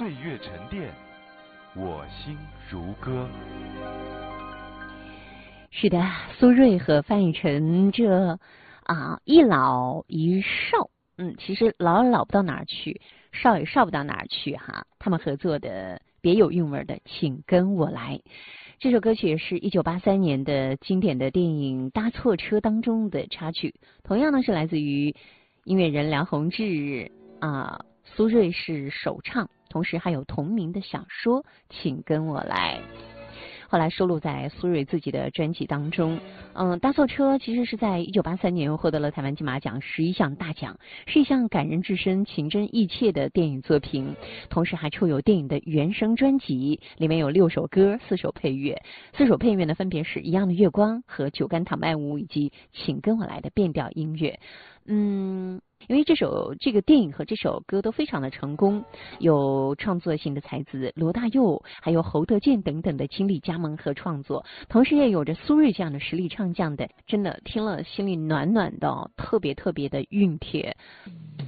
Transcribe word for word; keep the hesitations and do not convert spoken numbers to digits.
岁月沉淀，我心如歌。 是的，苏芮和范逸臣这啊一老一少，嗯，其实老也老不到哪儿去，少也少不到哪儿去哈。他们合作的别有韵味的《请跟我来》这首歌曲，也是一九八三年的经典的电影《搭错车》当中的插曲，同样呢是来自于音乐人梁鸿志啊，苏芮是首唱，同时还有同名的小说《请跟我来》。后来收录在苏芮自己的专辑当中。嗯，搭错车其实是在一九八三年获得了台湾金马奖十一项大奖，是一项感人至深、情真意切的电影作品，同时还出有电影的原声专辑，里面有六首歌、四首配乐。四首配乐呢，分别是《一样的月光》和《酒干倘卖无》以及《请跟我来》的变调音乐。嗯。因为这首这个电影和这首歌都非常的成功，有创作性的才子罗大佑还有侯德健等等的倾力加盟和创作，同时也有着苏芮这样的实力唱将的，真的听了心里暖暖的，特别特别的熨帖。